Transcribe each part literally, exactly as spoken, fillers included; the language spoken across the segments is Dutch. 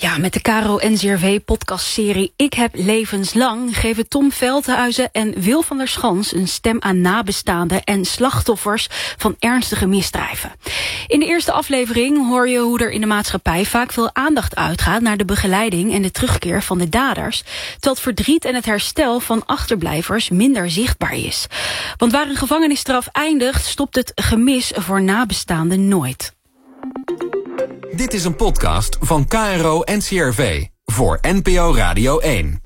Ja, met de Caro N C R V-podcastserie Ik heb levenslang geven Tom Veldhuizen en Wil van der Schans een stem aan nabestaanden en slachtoffers van ernstige misdrijven. In de eerste aflevering hoor je hoe er in de maatschappij vaak veel aandacht uitgaat naar de begeleiding en de terugkeer van de daders, terwijl het verdriet en het herstel van achterblijvers minder zichtbaar is. Want waar een gevangenisstraf eindigt, stopt het gemis voor nabestaanden nooit. Dit is een podcast van K R O N C R V voor N P O Radio één.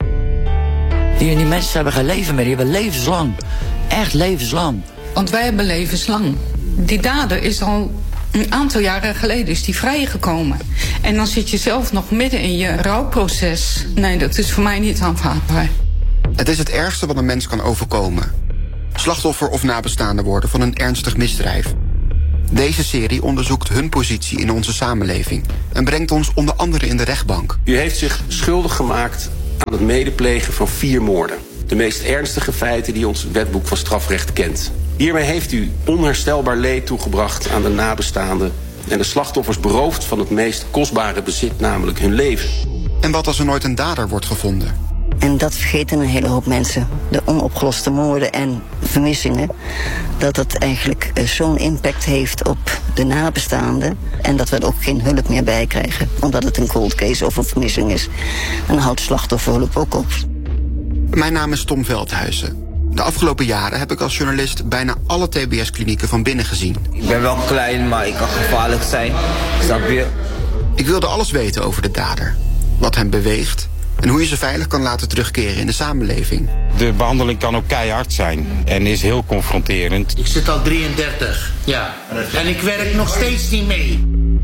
Die, die mensen hebben geen leven meer, die hebben levenslang. Echt levenslang. Want wij hebben levenslang. Die dader is al een aantal jaren geleden is die vrijgekomen. En dan zit je zelf nog midden in je rouwproces. Nee, dat is voor mij niet aanvaardbaar. Het is het ergste wat een mens kan overkomen. Slachtoffer of nabestaande worden van een ernstig misdrijf. Deze serie onderzoekt hun positie in onze samenleving en brengt ons onder andere in de rechtbank. U heeft zich schuldig gemaakt aan het medeplegen van vier moorden. De meest ernstige feiten die ons wetboek van strafrecht kent. Hiermee heeft u onherstelbaar leed toegebracht aan de nabestaanden en de slachtoffers beroofd van het meest kostbare bezit, namelijk hun leven. En wat als er nooit een dader wordt gevonden? En dat vergeten een hele hoop mensen. De onopgeloste moorden en vermissingen. Dat het eigenlijk uh, zo'n impact heeft op de nabestaanden. En dat we er ook geen hulp meer bij krijgen. Omdat het een cold case of een vermissing is. En dan houdt slachtofferhulp ook op. Mijn naam is Tom Veldhuizen. De afgelopen jaren heb ik als journalist bijna alle T B S-klinieken van binnen gezien. Ik ben wel klein, maar ik kan gevaarlijk zijn. Snap je? Ik wilde alles weten over de dader. Wat hem beweegt. En hoe je ze veilig kan laten terugkeren in de samenleving. De behandeling kan ook keihard zijn en is heel confronterend. Ik zit al drieëndertig, ja. En ik werk nog steeds niet mee.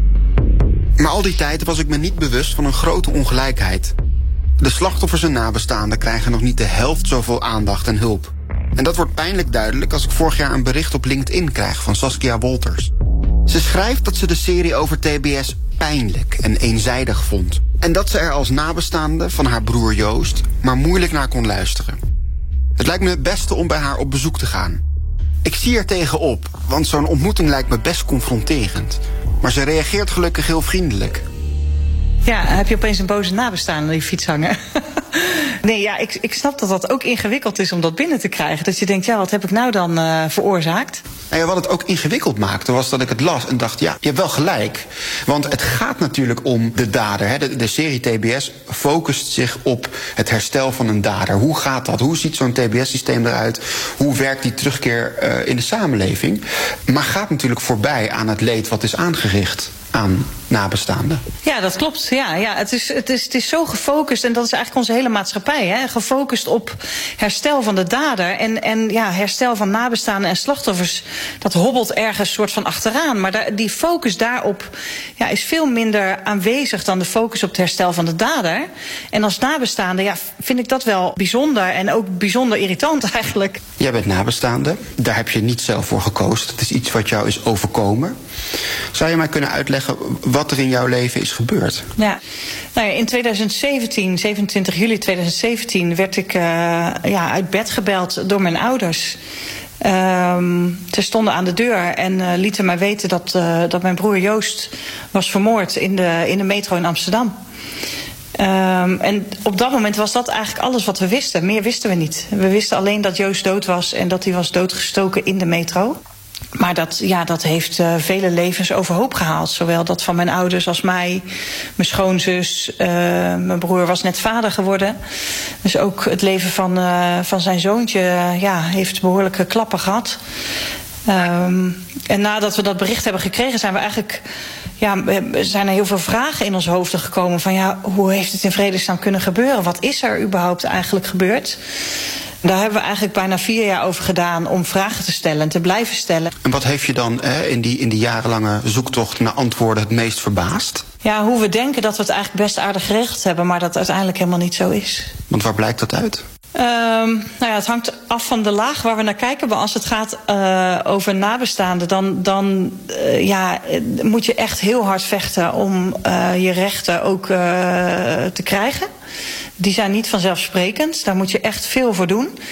Maar al die tijd was ik me niet bewust van een grote ongelijkheid. De slachtoffers en nabestaanden krijgen nog niet de helft zoveel aandacht en hulp. En dat wordt pijnlijk duidelijk als ik vorig jaar een bericht op LinkedIn krijg van Saskia Wolters. Ze schrijft dat ze de serie over T B S pijnlijk en eenzijdig vond. En dat ze er als nabestaande van haar broer Joost maar moeilijk naar kon luisteren. Het lijkt me het beste om bij haar op bezoek te gaan. Ik zie er tegenop, want zo'n ontmoeting lijkt me best confronterend. Maar ze reageert gelukkig heel vriendelijk. Ja, heb je opeens een boze nabestaande aan je fiets hangen? Nee, ja, ik, ik snap dat dat ook ingewikkeld is om dat binnen te krijgen. Dat je denkt, ja, wat heb ik nou dan uh, veroorzaakt? Nou ja, wat het ook ingewikkeld maakte, was dat ik het las en dacht, ja, je hebt wel gelijk. Want het gaat natuurlijk om de dader. Hè. De, de serie T B S focust zich op het herstel van een dader. Hoe gaat dat? Hoe ziet zo'n T B S-systeem eruit? Hoe werkt die terugkeer uh, in de samenleving? Maar gaat natuurlijk voorbij aan het leed wat is aangericht aan nabestaanden. Ja, dat klopt. Ja, ja, het, is, het, is, het is zo gefocust, en dat is eigenlijk onze hele maatschappij, hè, gefocust op herstel van de dader. En, en ja, herstel van nabestaanden en slachtoffers, dat hobbelt ergens soort van achteraan. Maar daar, die focus daarop ja, is veel minder aanwezig dan de focus op het herstel van de dader. En als nabestaande ja, vind ik dat wel bijzonder en ook bijzonder irritant eigenlijk. Jij bent nabestaande. Daar heb je niet zelf voor gekozen. Het is iets wat jou is overkomen. Zou je mij kunnen uitleggen wat er in jouw leven is gebeurd? Ja, nou ja, in twintig zeventien, zevenentwintig juli tweeduizend zeventien, werd ik uh, ja, uit bed gebeld door mijn ouders. Um, ze stonden aan de deur en uh, lieten mij weten dat, uh, dat mijn broer Joost was vermoord in de, in de metro in Amsterdam. Um, en op dat moment was dat eigenlijk alles wat we wisten. Meer wisten we niet. We wisten alleen dat Joost dood was en dat hij was doodgestoken in de metro. Maar dat, ja, dat heeft uh, vele levens overhoop gehaald. Zowel dat van mijn ouders als mij, mijn schoonzus. Uh, mijn broer was net vader geworden. Dus ook het leven van, uh, van zijn zoontje uh, ja, heeft behoorlijke klappen gehad. Um, en nadat we dat bericht hebben gekregen, zijn we eigenlijk, ja, zijn er heel veel vragen in ons hoofden gekomen. Van ja, hoe heeft het in vredesnaam kunnen gebeuren? Wat is er überhaupt eigenlijk gebeurd? Daar hebben we eigenlijk bijna vier jaar over gedaan om vragen te stellen en te blijven stellen. En wat heeft je dan eh, in, die, in die jarenlange zoektocht naar antwoorden het meest verbaasd? Ja, hoe we denken dat we het eigenlijk best aardig geregeld hebben, maar dat het uiteindelijk helemaal niet zo is. Want waar blijkt dat uit? Um, nou ja, het hangt af van de laag waar we naar kijken. Maar als het gaat uh, over nabestaanden, dan, dan uh, ja, moet je echt heel hard vechten om uh, je rechten ook uh, te krijgen. Die zijn niet vanzelfsprekend. Daar moet je echt veel voor doen.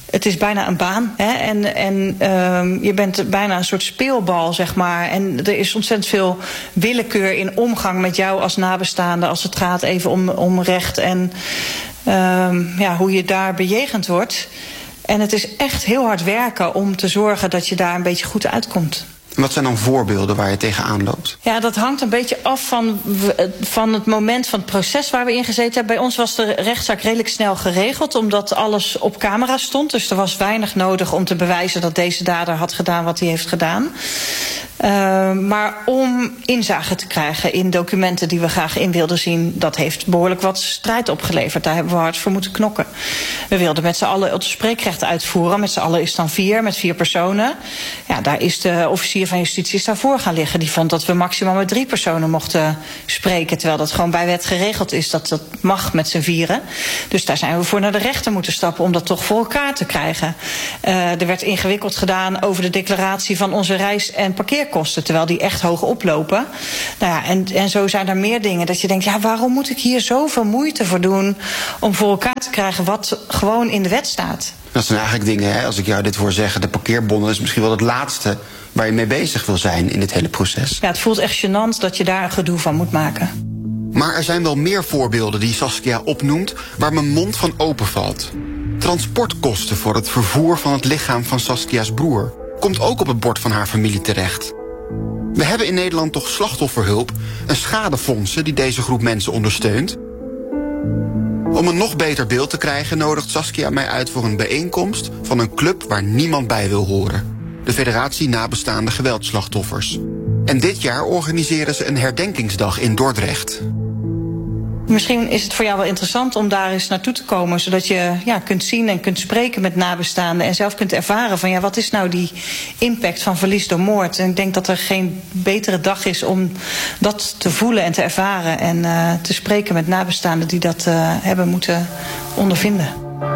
het is bijna een baan. Hè? En, en um, je bent bijna een soort speelbal, zeg maar. En er is ontzettend veel willekeur in omgang met jou als nabestaande, als het gaat even om, om recht en um, ja, hoe je daar bejegend wordt. En het is echt heel hard werken om te zorgen dat je daar een beetje goed uitkomt. Wat zijn dan voorbeelden waar je tegenaan loopt? Ja, dat hangt een beetje af van, van het moment van het proces waar we in gezeten hebben. Bij ons was de rechtszaak redelijk snel geregeld, omdat alles op camera stond. Dus er was weinig nodig om te bewijzen dat deze dader had gedaan wat hij heeft gedaan. Uh, maar om inzage te krijgen in documenten die we graag in wilden zien, dat heeft behoorlijk wat strijd opgeleverd. Daar hebben we hard voor moeten knokken. We wilden met z'n allen het spreekrecht uitvoeren. Met z'n allen is dan vier, met vier personen. Ja, daar is de officier van justitie is daarvoor gaan liggen. Die vond dat we maximaal met drie personen mochten spreken, terwijl dat gewoon bij wet geregeld is dat dat mag met z'n vieren. Dus daar zijn we voor naar de rechter moeten stappen om dat toch voor elkaar te krijgen. Uh, er werd ingewikkeld gedaan over de declaratie van onze reis- en parkeerkosten, terwijl die echt hoog oplopen. Nou ja, en, en zo zijn er meer dingen dat je denkt, ja, waarom moet ik hier zoveel moeite voor doen om voor elkaar te krijgen wat gewoon in de wet staat? Dat zijn eigenlijk dingen, hè, als ik jou dit hoor zeggen, de parkeerbonnen is misschien wel het laatste waar je mee bezig wil zijn in dit hele proces. Ja, het voelt echt gênant dat je daar een gedoe van moet maken. Maar er zijn wel meer voorbeelden die Saskia opnoemt waar mijn mond van open valt. Transportkosten voor het vervoer van het lichaam van Saskia's broer komt ook op het bord van haar familie terecht. We hebben in Nederland toch slachtofferhulp en schadefondsen die deze groep mensen ondersteunt. Om een nog beter beeld te krijgen nodigt Saskia mij uit voor een bijeenkomst van een club waar niemand bij wil horen. De Federatie Nabestaande Geweldslachtoffers. En dit jaar organiseren ze een herdenkingsdag in Dordrecht. Misschien is het voor jou wel interessant om daar eens naartoe te komen, zodat je ja, kunt zien en kunt spreken met nabestaanden en zelf kunt ervaren van ja, wat is nou die impact van verlies door moord. En ik denk dat er geen betere dag is om dat te voelen en te ervaren en uh, te spreken met nabestaanden die dat uh, hebben moeten ondervinden.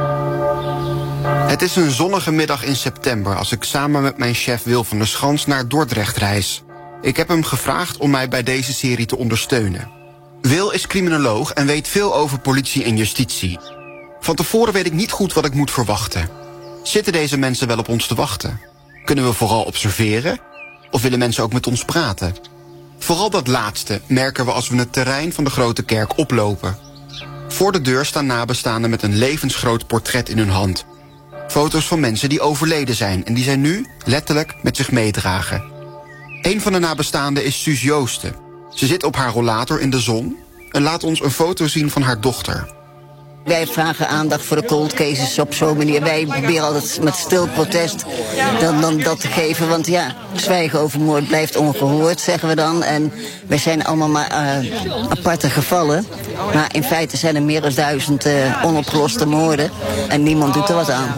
Het is een zonnige middag in september als ik samen met mijn chef Wil van der Schans naar Dordrecht reis. Ik heb hem gevraagd om mij bij deze serie te ondersteunen. Wil is criminoloog en weet veel over politie en justitie. Van tevoren weet ik niet goed wat ik moet verwachten. Zitten deze mensen wel op ons te wachten? Kunnen we vooral observeren? Of willen mensen ook met ons praten? Vooral dat laatste merken we als we het terrein van de Grote Kerk oplopen. Voor de deur staan nabestaanden met een levensgroot portret in hun hand. Foto's van mensen die overleden zijn en die zij nu letterlijk met zich meedragen. Een van de nabestaanden is Suus Joosten. Ze zit op haar rollator in de zon en laat ons een foto zien van haar dochter. Wij vragen aandacht voor de cold cases op zo'n manier. Wij proberen altijd met stil protest dan, dan dat te geven. Want ja, zwijgen over moord blijft ongehoord, zeggen we dan. En wij zijn allemaal maar uh, aparte gevallen. Maar in feite zijn er meer dan duizend uh, onopgeloste moorden. En niemand doet er wat aan.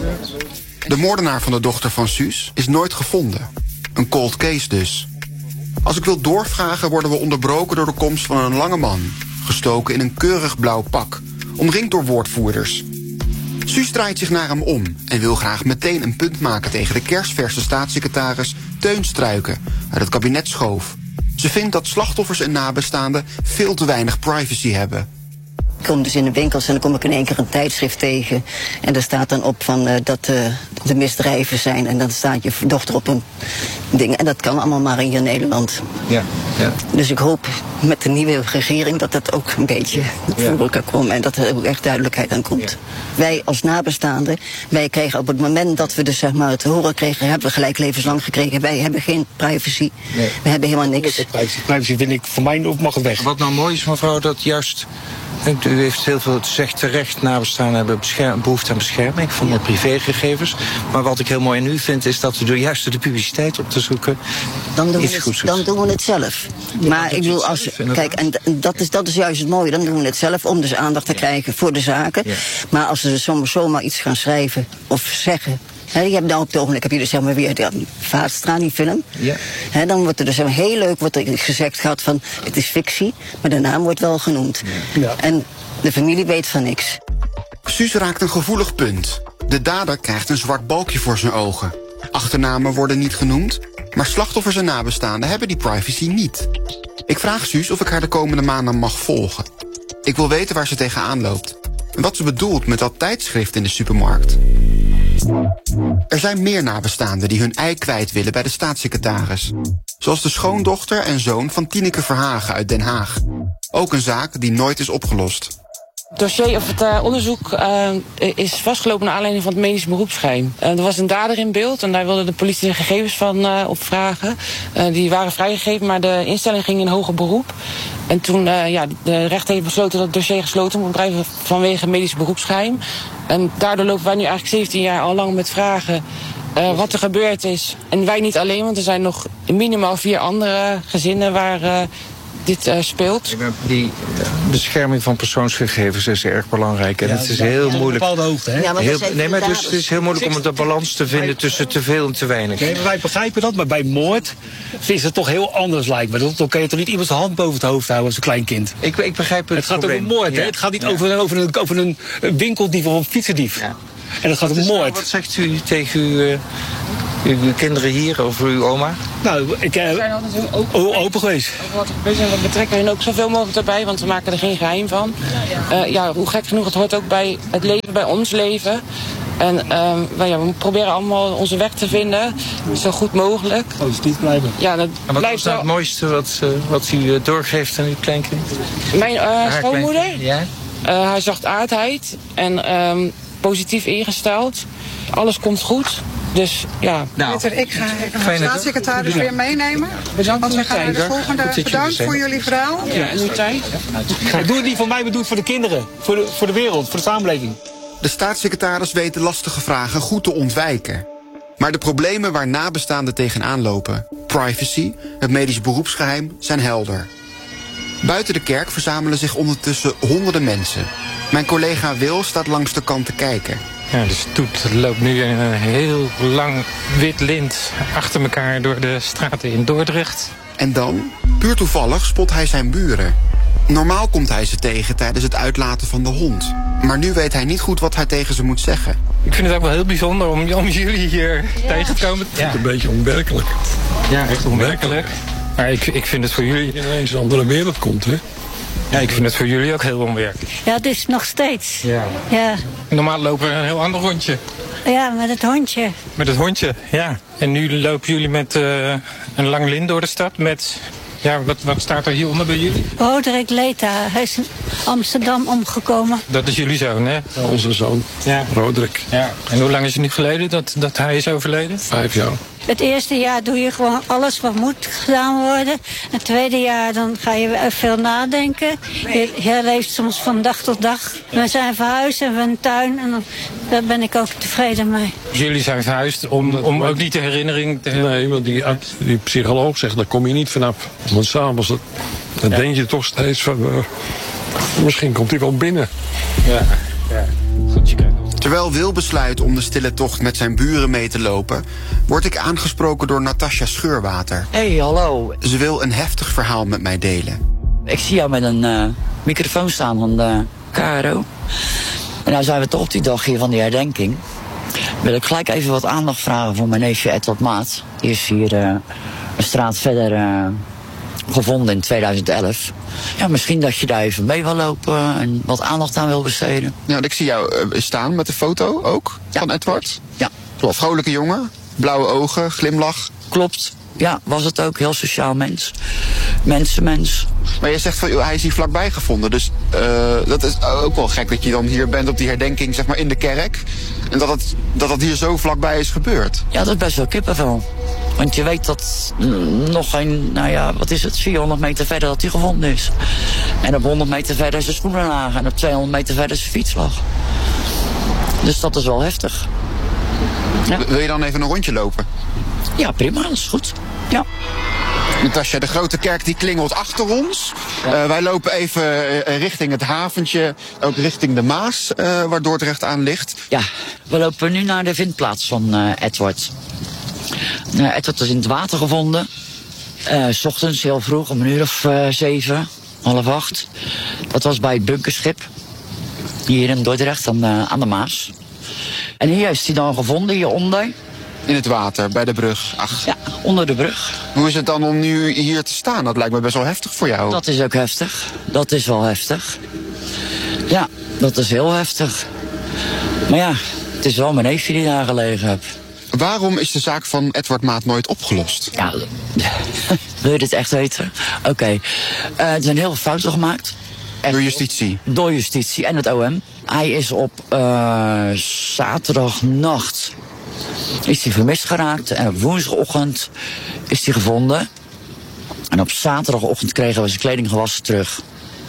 De moordenaar van de dochter van Suus is nooit gevonden. Een cold case dus. Als ik wil doorvragen worden we onderbroken door de komst van een lange man. Gestoken in een keurig blauw pak. Omringd door woordvoerders. Suus draait zich naar hem om en wil graag meteen een punt maken tegen de kersverse staatssecretaris Teun Struiken uit het kabinet Schoof. Ze vindt dat slachtoffers en nabestaanden veel te weinig privacy hebben. Ik kom dus in de winkels en dan kom ik in één keer een tijdschrift tegen. En daar staat dan op van, uh, dat uh, de misdrijven zijn. En dan staat je dochter op een ding. En dat kan allemaal maar in Nederland. Ja, ja. Dus ik hoop met de nieuwe regering dat dat ook een beetje ja. voor elkaar komt. En dat er ook echt duidelijkheid aan komt. Ja. Wij als nabestaanden, wij kregen op het moment dat we dus zeg maar het horen kregen, hebben we gelijk levenslang gekregen. Wij hebben geen privacy. Nee. We hebben helemaal niks. Privacy, privacy vind ik voor mij ook mag het weg. Wat nou mooi is, mevrouw, dat juist... U heeft heel veel gezegd terecht, nabestaanden hebben bescherm, behoefte aan bescherming van de privégegevens. Maar wat ik heel mooi aan u vind is dat we door juist de publiciteit op te zoeken dan doen, iets we het, goeds dan doen we het zelf. Ja, maar ik bedoel, als, kijk, en dat is, dat is juist het mooie, dan doen we het zelf om dus aandacht te ja. krijgen voor de zaken. Ja. Maar als ze soms zomaar iets gaan schrijven of zeggen. He, je hebt nou op het ogenblik heb je dus zeg maar weer de Vaatstra, die film. Ja. He, dan wordt er dus heel leuk wordt er gezegd gehad van het is fictie, maar de naam wordt wel genoemd. Ja. Ja. En de familie weet van niks. Suus raakt een gevoelig punt. De dader krijgt een zwart balkje voor zijn ogen. Achternamen worden niet genoemd, maar slachtoffers en nabestaanden hebben die privacy niet. Ik vraag Suus of ik haar de komende maanden mag volgen. Ik wil weten waar ze tegenaan loopt en wat ze bedoelt met dat tijdschrift in de supermarkt. Er zijn meer nabestaanden die hun ei kwijt willen bij de staatssecretaris. Zoals de schoondochter en zoon van Tineke Verhagen uit Den Haag. Ook een zaak die nooit is opgelost. Het dossier of het uh, onderzoek uh, is vastgelopen naar aanleiding van het medisch beroepsgeheim. Uh, er was een dader in beeld en daar wilde de politie de gegevens van uh, opvragen. Uh, die waren vrijgegeven, maar de instelling ging in hoger beroep. En toen, uh, ja, de rechter heeft besloten dat het dossier gesloten moet blijven vanwege medisch beroepsgeheim. En daardoor lopen wij nu eigenlijk zeventien jaar al lang met vragen uh, wat er gebeurd is. En wij niet alleen, want er zijn nog minimaal vier andere gezinnen waar Uh, dit uh, speelt. Die bescherming van persoonsgegevens is erg belangrijk. En ja, het is heel ja, moeilijk. Op een bepaalde hoogte, hè? Ja, maar heel, nee, maar dus, het is heel moeilijk om de balans te vinden tussen te veel en te weinig. Nee, wij begrijpen dat, maar bij moord is het toch heel anders, lijkt me. Dan kan je toch niet iemand zijn hand boven het hoofd houden als een klein kind. Ik, ik begrijp het. Het gaat probleem. over moord, hè? Ja. Het gaat niet ja. over, over, een, over een winkeldief of een fietsendief. Ja. En het gaat om moord. Wat zegt u tegen uw, uh, uw kinderen hier over uw oma? Nou, ik uh, we zijn altijd heel open, open geweest. Over wat er gebeurt en we betrekken hen ook zoveel mogelijk erbij, want we maken er geen geheim van. Uh, ja, hoe gek genoeg, het hoort ook bij het leven, bij ons leven. En uh, we, ja, we proberen allemaal onze weg te vinden, zo goed mogelijk. Positief blijven. Ja, dat en wat blijft is nou het mooiste wat, uh, wat u uh, doorgeeft aan uw kleinkind? Mijn uh, schoonmoeder, ja? uh, haar zachtaardheid en um, positief ingesteld. Alles komt goed. Dus ja. Nou, Peter, ik ga de staatssecretaris weer meenemen. Bedankt want we gaan naar de volgende. Bedankt voor jullie verhaal. Ja, en uw tijd. Ik doe het niet voor mij, maar doe het voor de kinderen. Voor de, voor de wereld, voor de samenleving. De staatssecretaris weet de lastige vragen goed te ontwijken. Maar de problemen waar nabestaanden tegenaan lopen, privacy, het medisch beroepsgeheim, zijn helder. Buiten de kerk verzamelen zich ondertussen honderden mensen. Mijn collega Wil staat langs de kant te kijken. Ja, de stoet loopt nu in een heel lang wit lint achter elkaar door de straten in Dordrecht. En dan, puur toevallig, spot hij zijn buren. Normaal komt hij ze tegen tijdens het uitlaten van de hond. Maar nu weet hij niet goed wat hij tegen ze moet zeggen. Ik vind het ook wel heel bijzonder om, om jullie hier ja. tegen te komen. Ja. Een beetje onwerkelijk. Ja, echt onwerkelijk. Maar ik, ik vind het voor jullie ineens een andere wereld komt, hè? Ja, ik vind het voor jullie ook heel onwerkelijk. Ja, dus nog steeds. Ja. Ja. Normaal lopen we een heel ander rondje. Ja, met het hondje. Met het hondje, ja. En nu lopen jullie met uh, een lang lint door de stad met... Ja, wat, wat staat er hieronder bij jullie? Roderick Leta, hij is in Amsterdam omgekomen. Dat is jullie zoon, hè? Ja, onze zoon, ja. Roderick. Ja. En hoe lang is het nu geleden dat, dat hij is overleden? Vijf jaar. Het eerste jaar doe je gewoon alles wat moet gedaan worden. Het tweede jaar dan ga je veel nadenken. Je, je leeft soms van dag tot dag. We zijn verhuisd en we hebben een tuin en dan, daar ben ik ook tevreden mee. Jullie zijn verhuisd om, om ook niet de herinnering te hebben? Nee, want die, die psycholoog zegt, daar kom je niet vanaf. Want s'avonds, dat, dan ja. denk je toch steeds van... Uh, misschien komt hij wel binnen. Ja, ja. Goed, je krijgt Terwijl Wil besluit om de stille tocht met zijn buren mee te lopen, word ik aangesproken door Natasja Scheurwater. Hey, hallo. Ze wil een heftig verhaal met mij delen. Ik zie jou met een uh, microfoon staan van de K R O. En nou zijn we toch op die dag hier van die herdenking. Wil ik gelijk even wat aandacht vragen voor mijn neefje Edward Maat. Die is hier uh, een straat verder uh, gevonden in tweeduizend elf. Ja, misschien dat je daar even mee wil lopen en wat aandacht aan wil besteden. Ja, ik zie jou uh, staan met de foto ook ja. van Edward. Ja, klopt. Vrolijke jongen, blauwe ogen, glimlach. Klopt. Ja, was het ook. Heel sociaal mens. Mensenmens. Maar je zegt van, hij is hier vlakbij gevonden. Dus uh, dat is ook wel gek dat je dan hier bent op die herdenking, zeg maar, in de kerk. En dat het, dat het hier zo vlakbij is gebeurd. Ja, dat is best wel kippenvel. Want je weet dat nog geen, nou ja, wat is het, vierhonderd meter verder dat hij gevonden is. En op honderd meter verder zijn schoenen lagen. En op tweehonderd meter verder zijn fiets lag. Dus dat is wel heftig. Ja. Wil je dan even een rondje lopen? Ja, prima, dat is goed. Ja. Natasja, de grote kerk die klingelt achter ons. Ja. Uh, wij lopen even uh, richting het haventje, ook richting de Maas, uh, waar Dordrecht aan ligt. Ja, we lopen nu naar de vindplaats van uh, Edward. Uh, Edward is in het water gevonden. Uh, 's ochtends heel vroeg, om een uur of uh, zeven, half acht. Dat was bij het bunkerschip. Hier in Dordrecht aan de, aan de Maas. En hier is hij dan gevonden, hieronder. In het water, bij de brug. Ach. Ja, onder de brug. Hoe is het dan om nu hier te staan? Dat lijkt me best wel heftig voor jou. Dat is ook heftig. Dat is wel heftig. Ja, dat is heel heftig. Maar ja, Het is wel mijn neefje die daar gelegen heeft. Waarom is de zaak van Edward Maat nooit opgelost? Ja, wil je dit echt weten? Oké, okay. uh, er zijn heel veel fouten gemaakt. Echt, door justitie? Door justitie en het O M. Hij is op uh, zaterdagnacht is hij vermist geraakt. En op woensdagochtend is hij gevonden. En op zaterdagochtend kregen we zijn kleding gewassen terug.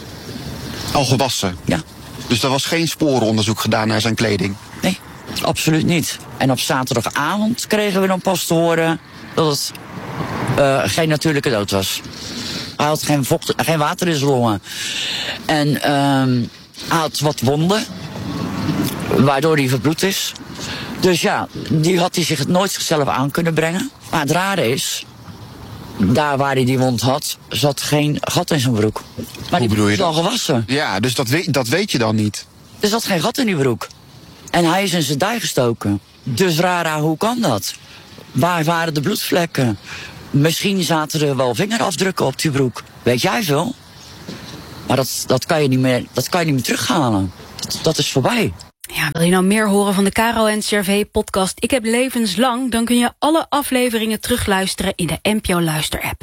Al gewassen? Ja. Dus er was geen sporenonderzoek gedaan naar zijn kleding? Nee, absoluut niet. En op zaterdagavond kregen we dan pas te horen dat het uh, geen natuurlijke dood was. Hij had geen, vocht, geen water in zijn longen. En uh, hij had wat wonden, waardoor hij verbloed is. Dus ja, die had hij zich nooit zichzelf aan kunnen brengen. Maar het rare is, daar waar hij die wond had, zat geen gat in zijn broek. Maar Hoe die bedoel je is al dat? gewassen. Ja, dus dat weet, dat weet je dan niet? Er zat geen gat in die broek. En hij is in zijn dij gestoken. Dus Rara, hoe kan dat? Waar waren de bloedvlekken? Misschien zaten er wel vingerafdrukken op die broek. Weet jij veel? Maar dat, dat, kan, je niet meer, dat kan je niet meer terughalen. Dat, dat is voorbij. Ja, wil je nou meer horen van de Caro en C R V-podcast Ik heb levenslang? Dan kun je alle afleveringen terugluisteren in de N P O Luister-app.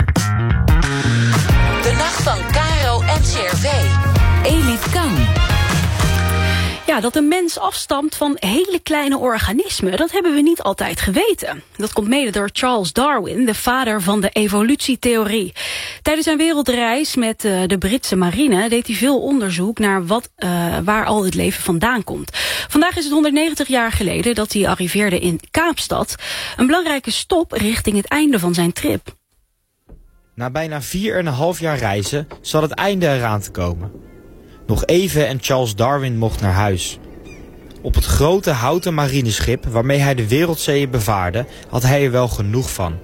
De nacht van Caro en C R V. Elif Kan. Ja, dat een mens afstamt van hele kleine organismen, dat hebben we niet altijd geweten. Dat komt mede door Charles Darwin, de vader van de evolutietheorie. Tijdens zijn wereldreis met uh, de Britse marine deed hij veel onderzoek naar wat, uh, waar al het leven vandaan komt. Vandaag is het honderdnegentig jaar geleden dat hij arriveerde in Kaapstad. Een belangrijke stop richting het einde van zijn trip. Na bijna vier en een half jaar reizen zat het einde eraan te komen. Nog even en Charles Darwin mocht naar huis. Op het grote houten marineschip waarmee hij de wereldzeeën bevaarde, had hij er wel genoeg van.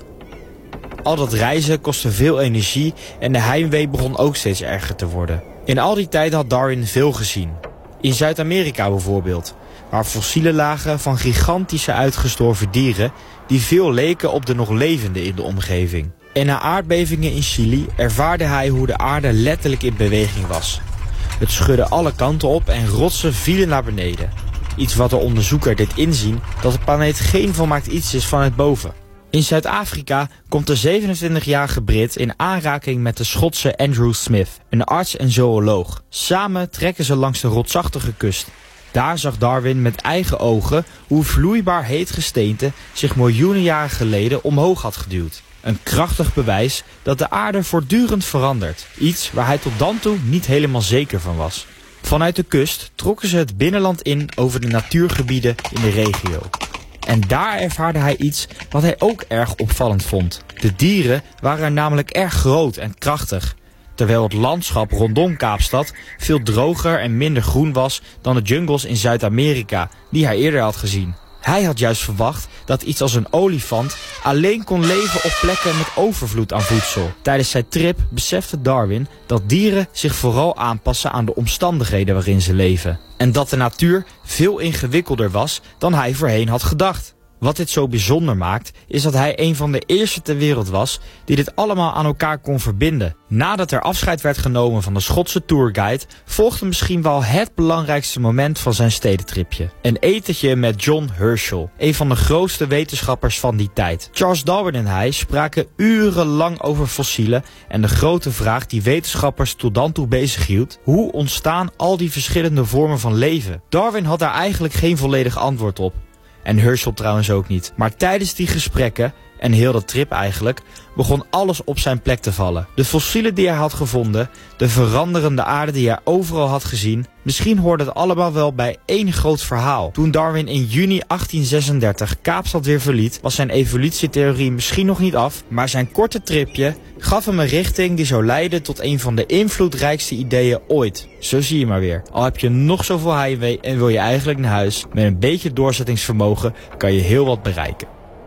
Al dat reizen kostte veel energie en de heimwee begon ook steeds erger te worden. In al die tijd had Darwin veel gezien. In Zuid-Amerika bijvoorbeeld, waar fossielen lagen van gigantische uitgestorven dieren die veel leken op de nog levenden in de omgeving. En na aardbevingen in Chili ervaarde hij hoe de aarde letterlijk in beweging was. Het schudde alle kanten op en rotsen vielen naar beneden. Iets wat de onderzoeker deed inzien dat de planeet geen volmaakt iets is vanuit boven. In Zuid-Afrika komt de zevenentwintigjarige Brit in aanraking met de Schotse Andrew Smith, een arts en zooloog. Samen trekken ze langs de rotsachtige kust. Daar zag Darwin met eigen ogen hoe vloeibaar heet gesteente zich miljoenen jaren geleden omhoog had geduwd. Een krachtig bewijs dat de aarde voortdurend verandert. Iets waar hij tot dan toe niet helemaal zeker van was. Vanuit de kust trokken ze het binnenland in over de natuurgebieden in de regio. En daar ervaarde hij iets wat hij ook erg opvallend vond. De dieren waren er namelijk erg groot en krachtig. Terwijl het landschap rondom Kaapstad veel droger en minder groen was dan de jungles in Zuid-Amerika die hij eerder had gezien. Hij had juist verwacht dat iets als een olifant alleen kon leven op plekken met overvloed aan voedsel. Tijdens zijn trip besefte Darwin dat dieren zich vooral aanpassen aan de omstandigheden waarin ze leven. En dat de natuur veel ingewikkelder was dan hij voorheen had gedacht. Wat dit zo bijzonder maakt, is dat hij een van de eerste ter wereld was die dit allemaal aan elkaar kon verbinden. Nadat er afscheid werd genomen van de Schotse tourguide, volgde misschien wel het belangrijkste moment van zijn stedentripje. Een etentje met John Herschel, een van de grootste wetenschappers van die tijd. Charles Darwin en hij spraken urenlang over fossielen en de grote vraag die wetenschappers tot dan toe bezighield: hoe ontstaan al die verschillende vormen van leven? Darwin had daar eigenlijk geen volledig antwoord op. En Herschel trouwens ook niet. Maar tijdens die gesprekken, en heel de trip eigenlijk, begon alles op zijn plek te vallen. De fossielen die hij had gevonden, de veranderende aarde die hij overal had gezien. Misschien hoorde het allemaal wel bij één groot verhaal. Toen Darwin in juni achttien zesendertig Kaapstad weer verliet, was zijn evolutietheorie misschien nog niet af, maar zijn korte tripje gaf hem een richting die zou leiden tot een van de invloedrijkste ideeën ooit. Zo zie je maar weer. Al heb je nog zoveel heimwee en wil je eigenlijk naar huis, met een beetje doorzettingsvermogen kan je heel wat bereiken.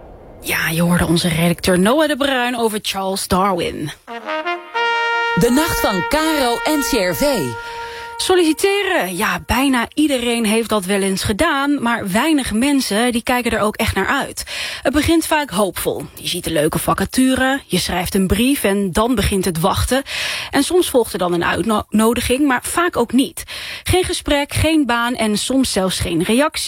Ja, je hoorde onze redacteur Noah de Bruin over Charles Darwin. De nacht van Caro en C R V. Solliciteren, ja, bijna iedereen heeft dat wel eens gedaan, maar weinig mensen die kijken er ook echt naar uit. Het begint vaak hoopvol. Je ziet een leuke vacature, je schrijft een brief en dan begint het wachten. En soms volgt er dan een uitnodiging, maar vaak ook niet. Geen gesprek, geen baan en soms zelfs geen reactie.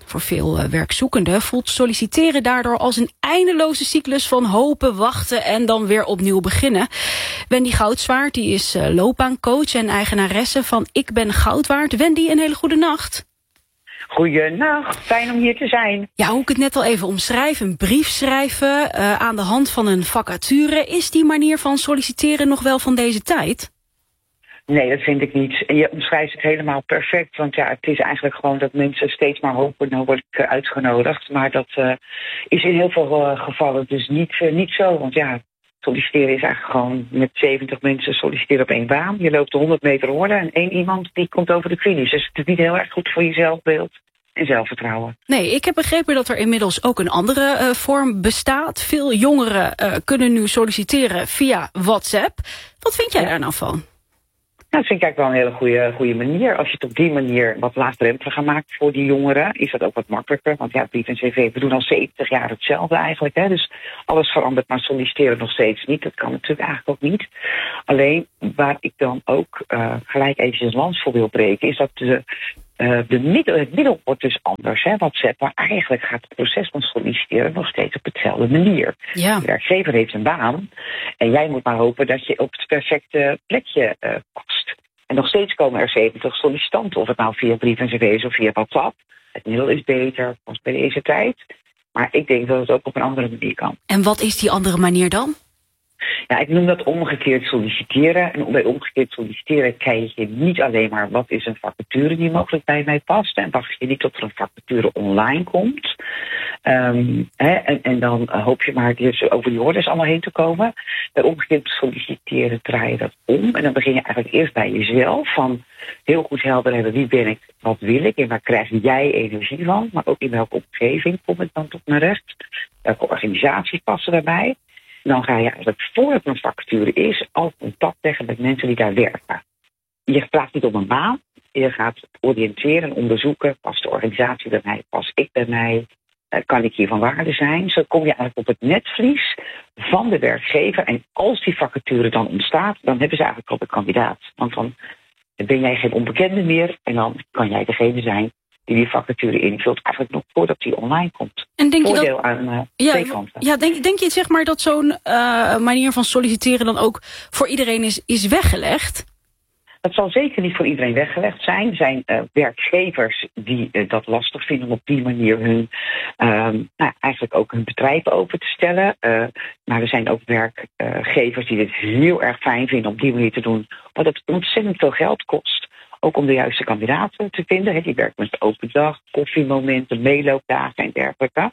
Voor veel uh, werkzoekenden voelt solliciteren daardoor als een eindeloze cyclus van hopen, wachten en dan weer opnieuw beginnen. Wendy Goudswaard, die is uh, loopbaancoach en eigenaresse van Ik Ben Goudwaard. Wendy, een hele goede nacht. Goedenacht, fijn om hier te zijn. Ja, hoe ik het net al even omschrijf, een brief schrijven uh, aan de hand van een vacature. Is die manier van solliciteren nog wel van deze tijd? Nee, dat vind ik niet. En je omschrijft het helemaal perfect. Want ja, het is eigenlijk gewoon dat mensen steeds maar hopen, nou word ik uitgenodigd. Maar dat uh, is in heel veel uh, gevallen dus niet, uh, niet zo. Want ja, solliciteren is eigenlijk gewoon met zeventig mensen solliciteren op één baan. Je loopt de honderd meter horde en één iemand die komt over de finish. Dus het is niet heel erg goed voor je zelfbeeld en zelfvertrouwen. Nee, ik heb begrepen dat er inmiddels ook een andere uh, vorm bestaat. Veel jongeren uh, kunnen nu solliciteren via WhatsApp. Wat vind jij ja. daar nou van? Nou, dat vind ik eigenlijk wel een hele goede, goede manier. Als je het op die manier wat laagdrempeliger maakt voor die jongeren, is dat ook wat makkelijker. Want ja, brief en cv, we doen al zeventig jaar hetzelfde eigenlijk. Hè? Dus alles verandert, maar solliciteren nog steeds niet. Dat kan natuurlijk eigenlijk ook niet. Alleen, waar ik dan ook uh, gelijk even een lans voor wil breken, is dat de, uh, de middel, het middel wordt dus anders. Hè? WhatsApp, maar eigenlijk gaat het proces van solliciteren nog steeds op dezelfde manier. Ja. De werkgever heeft een baan en jij moet maar hopen dat je op het perfecte plekje uh, past. En nog steeds komen er zeventig sollicitanten, of het nou via brief en cv is of via WhatsApp. Het middel is beter, pas bij deze tijd. Maar ik denk dat het ook op een andere manier kan. En wat is die andere manier dan? Ja, ik noem dat omgekeerd solliciteren. En bij omgekeerd solliciteren kijk je niet alleen maar wat is een vacature die mogelijk bij mij past. En wacht je niet tot er een vacature online komt. Um, hè, en, en dan hoop je maar dus over die hordes allemaal heen te komen. Bij omgekeerd solliciteren draai je dat om. En dan begin je eigenlijk eerst bij jezelf. Van heel goed helder hebben wie ben ik, wat wil ik en waar krijg jij energie van. Maar ook in welke omgeving kom ik dan tot mijn recht. Welke organisaties passen daarbij. Dan ga je eigenlijk, voordat er een vacature is, al contact leggen met mensen die daar werken. Je plaatst niet op een baan. Je gaat oriënteren en onderzoeken. Past de organisatie bij mij? Pas ik bij mij? Kan ik hier van waarde zijn? Zo kom je eigenlijk op het netvlies van de werkgever. En als die vacature dan ontstaat, dan hebben ze eigenlijk al de kandidaat. Want dan ben jij geen onbekende meer. En dan kan jij degene zijn die die vacature invult, eigenlijk nog voordat die online komt. En denk Voordeel je dat, aan uh, ja, twee kanten. Ja, denk, denk je zeg maar dat zo'n uh, manier van solliciteren dan ook voor iedereen is, is weggelegd? Dat zal zeker niet voor iedereen weggelegd zijn. Er zijn uh, werkgevers die uh, dat lastig vinden om op die manier hun, uh, nou, eigenlijk ook hun bedrijf open te stellen. Uh, maar er zijn ook werkgevers die dit heel erg fijn vinden om op die manier te doen, wat het ontzettend veel geld kost. Ook om de juiste kandidaten te vinden. He, die werkt met open dag, koffiemomenten, meeloopdagen en dergelijke.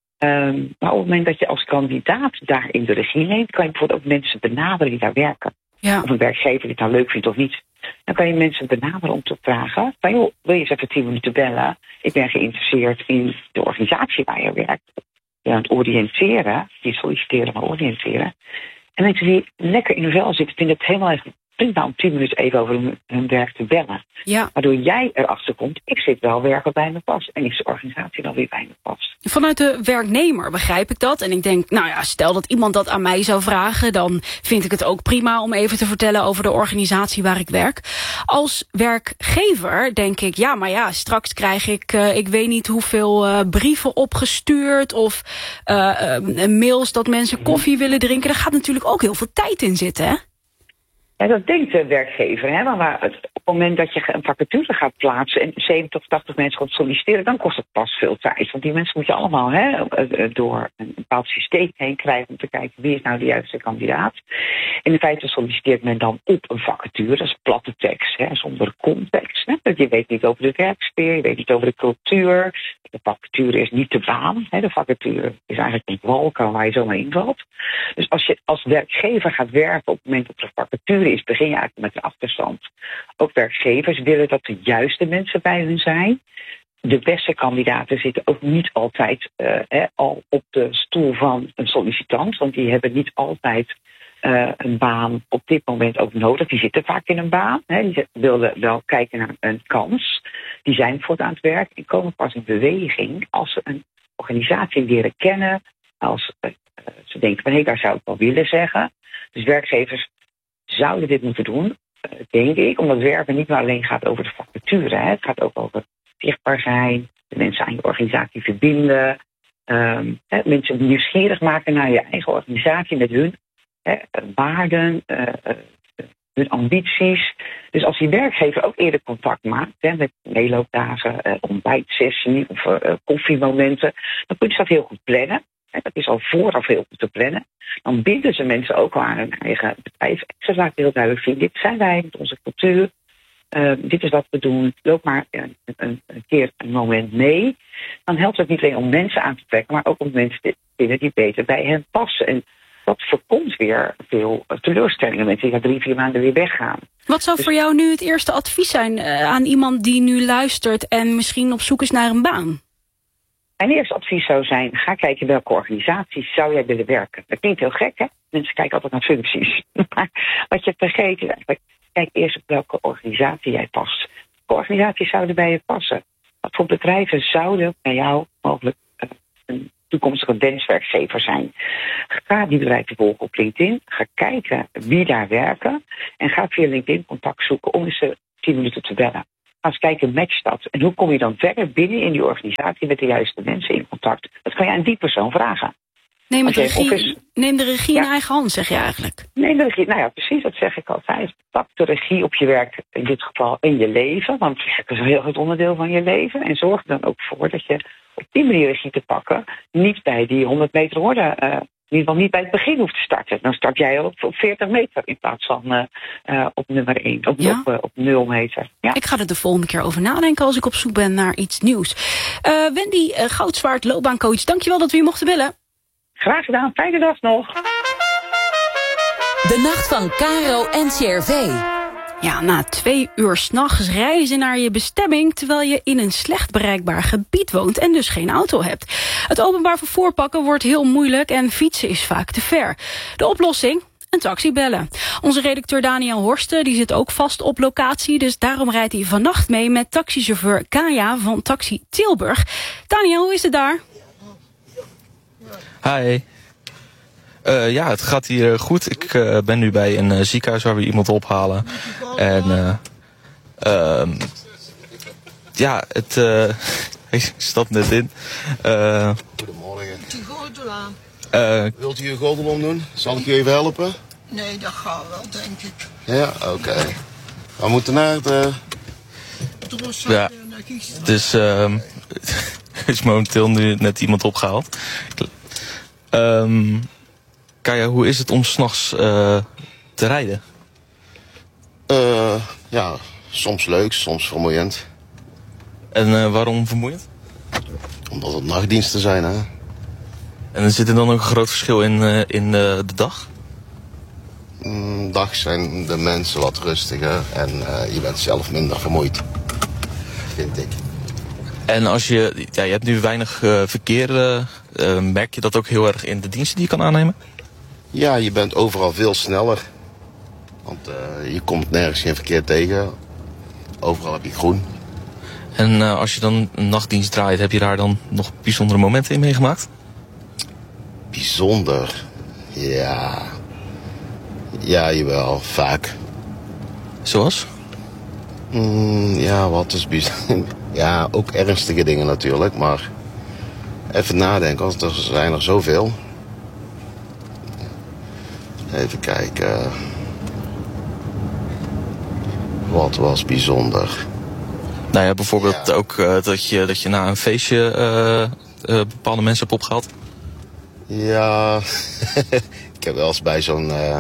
Um, maar op het moment dat je als kandidaat daar in de regie neemt, kan je bijvoorbeeld ook mensen benaderen die daar werken. Ja. Of een werkgever die het nou leuk vindt of niet. Dan kan je mensen benaderen om te vragen van, joh, wil je eens even tien minuten bellen? Ik ben geïnteresseerd in de organisatie waar je werkt. Je aan het oriënteren, die solliciteren maar oriënteren. En mensen die lekker in hun vel zitten, vinden het helemaal even prima om tien minuten even over hun, hun werk te bellen. Ja. Waardoor jij erachter komt, ik zit wel werk wat bij me past. En is de organisatie dan weer bij me past. Vanuit de werknemer begrijp ik dat. En ik denk, nou ja, stel dat iemand dat aan mij zou vragen, dan vind ik het ook prima om even te vertellen over de organisatie waar ik werk. Als werkgever denk ik, ja, maar ja, straks krijg ik, uh, ik weet niet hoeveel uh, brieven opgestuurd of uh, uh, mails dat mensen koffie willen drinken. Daar gaat natuurlijk ook heel veel tijd in zitten, hè? Ja, dat denkt de werkgever. Hè? Maar het, op het moment dat je een vacature gaat plaatsen en zeventig of tachtig mensen gaat solliciteren, dan kost het pas veel tijd. Want die mensen moet je allemaal hè, door een bepaald systeem heen krijgen om te kijken wie is nou de juiste kandidaat. En in feite solliciteert men dan op een vacature. Dat is platte tekst, hè, zonder context. Hè? Je weet niet over de werksfeer, je weet niet over de cultuur. De vacature is niet de baan. Hè? De vacature is eigenlijk een walkuil waar je zomaar invalt. Dus als je als werkgever gaat werken op het moment dat er een vacature is, begin je eigenlijk met een achterstand. Ook werkgevers willen dat de juiste mensen bij hun zijn. De beste kandidaten zitten ook niet altijd uh, hè, al op de stoel van een sollicitant. Want die hebben niet altijd uh, een baan op dit moment ook nodig. Die zitten vaak in een baan. Hè. Die willen wel kijken naar een kans. Die zijn bijvoorbeeld aan het werk en komen pas in beweging als ze een organisatie leren kennen. Als uh, ze denken van hé, hey, daar zou ik wel willen zeggen. Dus werkgevers zouden dit moeten doen, denk ik, omdat werken niet meer alleen gaat over de vacature. Hè. Het gaat ook over zichtbaar zijn, de mensen aan je organisatie verbinden, um, hè, mensen nieuwsgierig maken naar je eigen organisatie met hun hè, waarden, uh, hun ambities. Dus als die werkgever ook eerder contact maakt, hè, met meeloopdagen, uh, ontbijtsessie of uh, koffiemomenten, dan kunnen ze dat heel goed plannen. En dat is al vooraf heel goed te plannen. Dan binden ze mensen ook al aan hun eigen bedrijf. En ze laten heel duidelijk zien, dit zijn wij met onze cultuur. Uh, dit is wat we doen. Loop maar een, een, een keer een moment mee. Dan helpt het niet alleen om mensen aan te trekken, maar ook om mensen te vinden die beter bij hen passen. En dat voorkomt weer veel teleurstellingen. Mensen die na drie, vier maanden weer weggaan. Wat zou dus voor jou nu het eerste advies zijn uh, aan iemand die nu luistert en misschien op zoek is naar een baan? Mijn eerste advies zou zijn, ga kijken welke organisaties zou jij willen werken. Dat klinkt heel gek, hè? Mensen kijken altijd naar functies. Maar wat je vergeet is eigenlijk, kijk eerst op welke organisatie jij past. Welke organisaties zouden bij je passen? Wat voor bedrijven zouden bij jou mogelijk uh, een toekomstige wenswerkgever zijn? Ga die bedrijven volgen op LinkedIn. Ga kijken wie daar werken. En ga via LinkedIn contact zoeken om eens tien minuten te bellen. Ga eens kijken, matcht dat? En hoe kom je dan verder binnen in die organisatie met de juiste mensen in contact? Dat kan je aan die persoon vragen. Neem, het regie, is, neem de regie ja. in eigen hand, zeg je eigenlijk. Neem de regie, nou ja, precies, dat zeg ik altijd. Pak de regie op je werk, in dit geval in je leven. Want het is een heel groot onderdeel van je leven. En zorg er dan ook voor dat je op die manier regie te pakken niet bij die honderd meter horde, uh, in ieder geval niet bij het begin hoeft te starten. Dan start jij al op, op veertig meter in plaats van uh, uh, op nummer één, op, ja. op, uh, op nul meter. Ja. Ik ga er de volgende keer over nadenken als ik op zoek ben naar iets nieuws. Uh, Wendy uh, Goudswaard, loopbaancoach, dankjewel dat we je mochten bellen. Graag gedaan, fijne dag nog. De nacht van Caro en C R V. Ja, na twee uur 's nachts reizen naar je bestemming terwijl je in een slecht bereikbaar gebied woont en dus geen auto hebt. Het openbaar vervoer pakken wordt heel moeilijk en fietsen is vaak te ver. De oplossing? Een taxi bellen. Onze redacteur Daniel Horsten die zit ook vast op locatie, dus daarom rijdt hij vannacht mee met taxichauffeur Kaya van Taxi Tilburg. Daniel, hoe is het daar? Hi. Uh, ja, het gaat hier goed. Ik uh, ben nu bij een uh, ziekenhuis waar we iemand ophalen. En uh, uh, ja, het uh, ik stap net in. Uh, Goedemorgen. Uh, Wilt u uw gordel omdoen? Zal ik u even helpen? Nee, dat gaat wel, denk ik. Ja, oké. Okay. We moeten naar de... Ja, het is, uh, er is momenteel nu net iemand opgehaald. Um, Kaya, hoe is het om 's nachts uh, te rijden? Uh, ja, soms leuk, soms vermoeiend. En uh, waarom vermoeiend? Omdat het nachtdiensten zijn, hè. En zit er dan ook een groot verschil in, uh, in uh, de dag? Mm, dag zijn de mensen wat rustiger en uh, je bent zelf minder vermoeid, vind ik. En als je, ja, je hebt nu weinig uh, verkeer, uh, uh, merk je dat ook heel erg in de diensten die je kan aannemen? Ja, je bent overal veel sneller. Want uh, je komt nergens geen verkeer tegen. Overal heb je groen. En uh, als je dan een nachtdienst draait, heb je daar dan nog bijzondere momenten in meegemaakt? Bijzonder? Ja. Ja, jawel, vaak. Zoals? Mm, ja, wat is bijzonder? Ja, ook ernstige dingen natuurlijk, maar even nadenken, want er zijn er zoveel. Even kijken. Wat was bijzonder? Nou ja, bijvoorbeeld ja. ook uh, dat, je, dat je na een feestje uh, uh, bepaalde mensen hebt opgehaald. Ja, ik heb wel eens bij zo'n uh,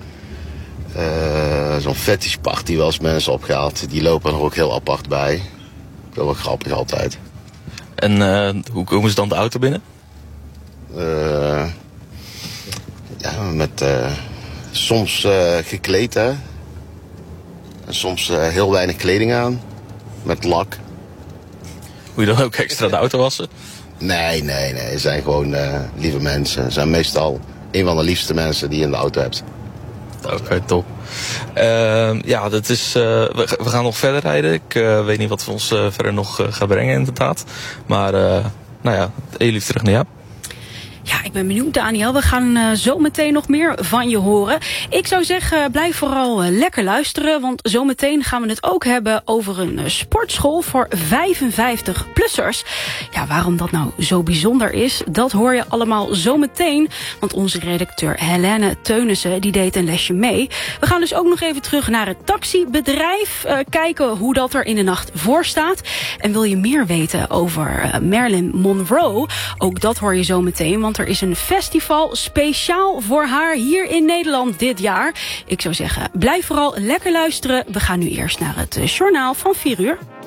uh, zo'n fetishparty wel eens mensen opgehaald. Die lopen er ook heel apart bij. Dat is wel grappig altijd. En uh, hoe komen ze dan de auto binnen? Uh, ja, met uh, soms uh, gekleed, hè. En soms uh, heel weinig kleding aan. Met lak. Moet je dan ook extra de auto wassen? Nee, nee, nee. Ze zijn gewoon uh, lieve mensen. Ze zijn meestal een van de liefste mensen die je in de auto hebt. Oké, okay, top. Uh, ja, dat is, uh, we, we gaan nog verder rijden. Ik uh, weet niet wat we ons uh, verder nog uh, gaan brengen inderdaad. Maar uh, nou ja, heel lief terug naar jou. Ja, ik ben benieuwd, Daniel. We gaan uh, zo meteen nog meer van je horen. Ik zou zeggen, blijf vooral uh, lekker luisteren. Want zometeen gaan we het ook hebben over een uh, sportschool voor vijfenvijftig-plussers. Ja, waarom dat nou zo bijzonder is, dat hoor je allemaal zometeen. Want onze redacteur Helene Teunissen, die deed een lesje mee. We gaan dus ook nog even terug naar het taxibedrijf. Uh, kijken hoe dat er in de nacht voor staat. En wil je meer weten over uh, Marilyn Monroe? Ook dat hoor je zo meteen. Want er is een festival speciaal voor haar hier in Nederland dit jaar. Ik zou zeggen, blijf vooral lekker luisteren. We gaan nu eerst naar het uh, journaal van vier uur.